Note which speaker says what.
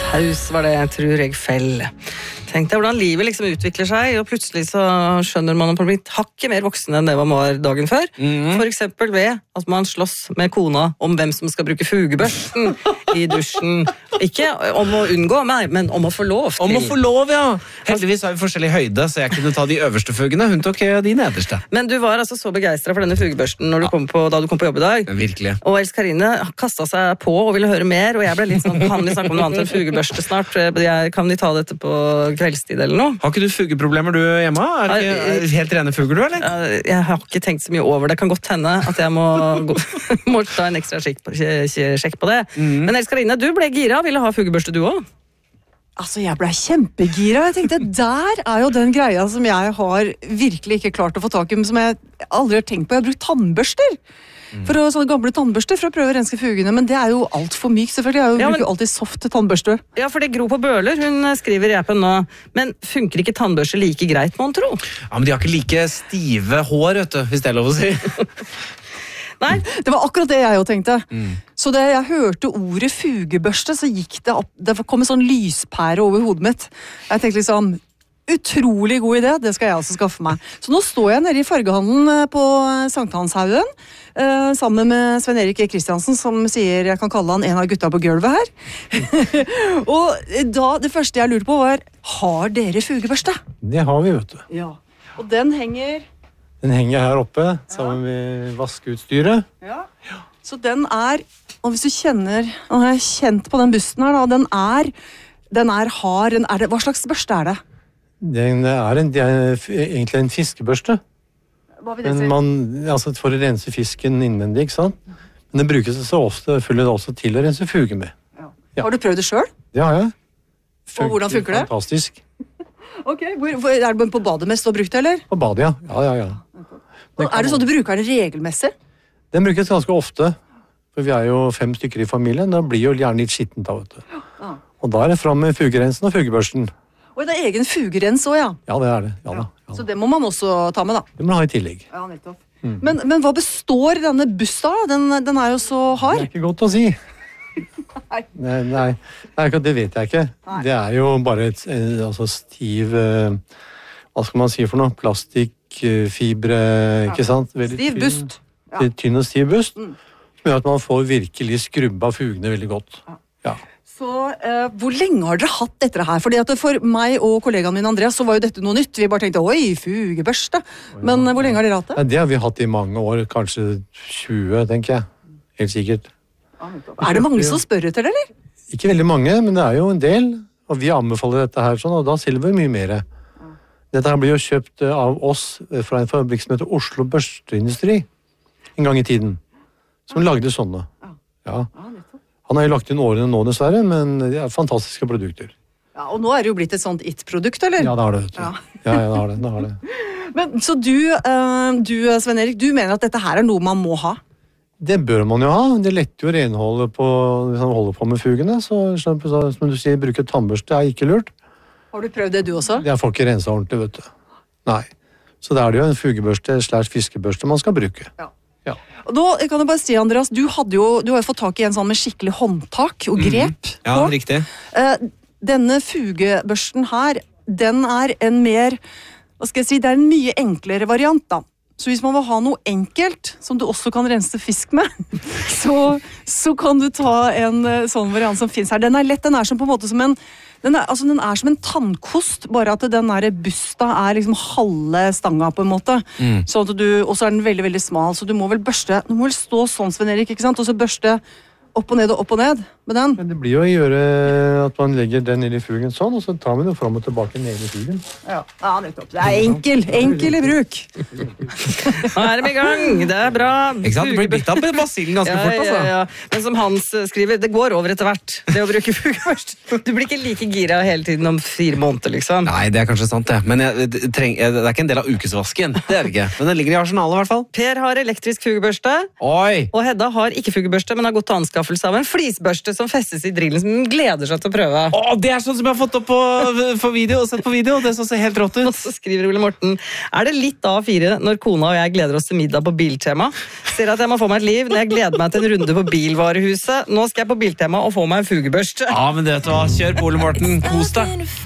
Speaker 1: Haus var det, tror jeg fell. Tenk deg hvordan livet liksom utvikler seg, og plutselig så skjønner man at man blir hakket mer voksen enn det man var dagen før. For eksempel ved at man slåss med kona om hvem som skal bruke fugebørsten i dusjen. Ikke om å unngå meg, men om å få lov til.
Speaker 2: Om å få lov, ja. Heldigvis har vi forskjellig høyde, så jeg kunne ta de øverste fugene. Hun tok de nederste.
Speaker 1: Men du var altså så begeistret for denne fugebørsten når du da du kom på jobb i dag.
Speaker 2: Virkelig.
Speaker 1: Og Else Karine kastet seg på og ville høre mer, og jeg ble litt sånn, kan vi snakke om noe annet enn fugebørste snart? Kan vi ta dette på kveldstid eller noe?
Speaker 2: Har ikke du fugeproblemer du hjemme? Er det helt rene fugler du, eller?
Speaker 1: Jeg har ikke tenkt så mye over det. Kan godt hende at jeg må ta en ekstra sjekk på det. Men Else Karine, du ble gira, ville ha fugebørste du også?
Speaker 3: Altså, jeg ble kjempegira. Jeg tenkte, der er jo den greia som jeg har virkelig ikke klart å få tak i, men som jeg aldri har tenkt på. Jeg har brukt tannbørster. For sånne gamle tannbørster for å prøve å renske fugene, men det er jo alt for mykt, selvfølgelig. Jeg bruker jo alltid soft tannbørste. Ja,
Speaker 1: for det Gro på Bøler, hun skriver i appen nå, men funker ikke tannbørste like greit, må hun tro?
Speaker 2: Ja, men de har ikke like stive hår, vet du, hvis det er lov å si.
Speaker 3: Nei, det var akkurat det jeg jo tenkte. Så da jeg hørte ordet fugebørste, så gikk det opp, det kom en sånn lyspære over hodet mitt. Jeg tenkte liksom, utrolig god idé, det skal jeg også skaffe meg. Så nå står jeg nede i fargehandelen på Sankthanshaugen, sammen med Svein Erik Kristiansen, som sier, jeg kan kalle han en av gutta på gulvet her. Og da, det første jeg lurte på var, har dere fugebørste?
Speaker 4: Det har vi, vet du.
Speaker 3: Ja, og den henger...
Speaker 4: Den henger her oppe, sammen med vaskeutstyret.
Speaker 3: Ja, så den er, og hvis du kjenner, og jeg har kjent på den busten her da, den er hard, hva slags børste er det?
Speaker 4: Det er egentlig en fiskebørste.
Speaker 3: Hva vil det si?
Speaker 4: Altså for å rense fisken innvendig, ikke sant? Men den brukes så ofte, følger det også til å rense fuge med.
Speaker 3: Ja. Har du prøvd det selv?
Speaker 4: Det har jeg.
Speaker 3: Og hvordan funker det?
Speaker 4: Fantastisk.
Speaker 3: Ok, er det på badet mest du har brukt det, eller?
Speaker 4: På badet, ja. Ja.
Speaker 3: Er det sånn du bruker den regelmessig?
Speaker 4: Den brukes ganske ofte, for vi er jo 5 stykker i familien, da blir jo gjerne litt skittent da, vet du. Ja. Og da er det frem med fugerensen og fugebørsten.
Speaker 3: Og det er egen fugerens også, ja?
Speaker 4: Ja, det er det. Ja.
Speaker 3: Så det må man også ta med, da?
Speaker 4: Det må man ha i tillegg.
Speaker 3: Ja, nettopp. Men hva består denne busta? Den er jo så hard.
Speaker 4: Det er ikke godt å si. Nei, det vet jeg ikke. Nei. Det er jo bare et stiv, hva skal man si for noe? Plastikkfibre, ikke sant? Veldig
Speaker 3: stiv bust.
Speaker 4: Tynn og stiv bust, som gjør at man får virkelig skrubba fugene veldig godt. Ja.
Speaker 3: Så hvor lenge har dere hatt dette her? Fordi at for meg og kollegaen min Andreas så var jo dette noe nytt. Vi bare tenkte, oi, fugebørste. Men hvor lenge har dere hatt det?
Speaker 4: Det har vi hatt i mange år, kanskje 20, tenker jeg. Helt sikkert.
Speaker 3: Er det mange som spør etter det, eller?
Speaker 4: Ikke veldig mange, men det er jo en del. Og vi anbefaler dette her sånn, og da selger vi mye mer. Dette her blir jo kjøpt av oss fra en fabrikk som heter Oslo Børsteindustri en gang i tiden, som lagde sånne. Ja. Han har jo lagt inn årene nå, dessverre, men det er fantastiske produkter.
Speaker 3: Ja, og nå er det jo blitt et sånt IT-produkt, eller?
Speaker 4: Ja, det har det, vet du. Ja, det har det.
Speaker 3: Men, så du, Svein Erik, du mener at dette her er noe man må ha?
Speaker 4: Det bør man jo ha. Det letter jo renholdet på, hvis man holder på med fugene. Så som du sier, bruke tannbørste er ikke lurt.
Speaker 3: Har du prøvd det du også?
Speaker 4: Det er folk ikke renset ordentlig, vet du. Nei. Så da er det jo en fugebørste / fiskebørste man skal bruke. Ja.
Speaker 3: Og da kan jeg bare si, Andreas, du har jo fått tak i en sånn med skikkelig håndtak og grep.
Speaker 2: Ja, riktig.
Speaker 3: Denne fugebørsten her, den er en mer, hva skal jeg si, det er en mye enklere variant da. Så hvis man vil ha noe enkelt, som du også kan rense fisk med, så kan du ta en sånn variant som finnes her. Den er lett, den er som på en måte som den er som en tannkost, bare at den der busta er liksom halve stanga på en måte. Sånn at og så er den veldig, veldig smal, så du må vel stå sånn, Svein Erik, ikke sant? Og så børste opp og ned med den. Men
Speaker 4: det blir jo å gjøre at man legger den inn i fugen sånn, og så tar man den frem og tilbake ned i fugen.
Speaker 3: Ja, nettopp. Det er enkel i bruk.
Speaker 1: Nå er de i gang, det er bra.
Speaker 2: Ikke sant? Du blir bitt av basillen ganske fort, altså.
Speaker 1: Ja. Men som Hans skriver, det går over etter hvert, det å bruke fuge først. Du blir ikke like gira hele tiden om 4 måneder, liksom.
Speaker 2: Nei, det er kanskje sant det. Men det er ikke en del av ukesvasken, det er det ikke. Men den ligger i arsenalet i hvert fall.
Speaker 1: Per har elektrisk fugebørste.
Speaker 2: Oi!
Speaker 1: Og Hedda har ikke fugebørste, men har gått til anskaffelse av en flisbørste som festes i drillen som hun gleder seg til å prøve.
Speaker 2: Det er sånn som jeg har fått opp på video, og sett på video. Det ser helt rått
Speaker 1: Og
Speaker 2: ut.
Speaker 1: så skriver Ole Morten: er det litt A4 når kona og jeg gleder oss til middag på Biltema? Ser at jeg må få meg et liv når jeg gleder meg til en runde på Bilvarehuset. Nå skal jeg på Biltema og få meg en fugebørste.
Speaker 2: Ja, men vet du hva? Kjør på, Ole Morten. Kos deg.